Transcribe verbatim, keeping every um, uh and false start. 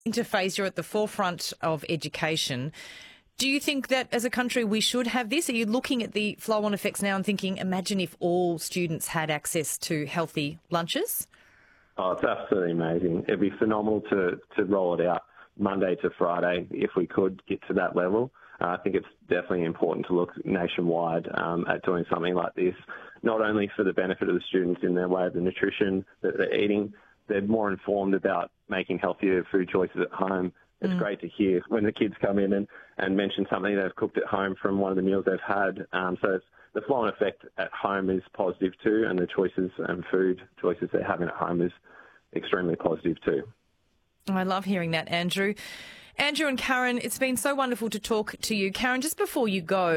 interface, you're at the forefront of education. Do you think that as a country we should have this? Are you looking at the flow-on effects now and thinking, imagine if all students had access to healthy lunches? Oh, it's absolutely amazing. It'd be phenomenal to, to roll it out Monday to Friday if we could get to that level. Uh, I think it's definitely important to look nationwide um, at doing something like this, not only for the benefit of the students in their way of the nutrition that they're eating, they're more informed about making healthier food choices at home. It's mm. great to hear when the kids come in and, and mention something they've cooked at home from one of the meals they've had. Um, so it's, the flow-on effect at home is positive too, and the choices and food choices they're having at home is extremely positive too. I love hearing that, Andrew. Andrew and Karen, it's been so wonderful to talk to you. Karen, just before you go,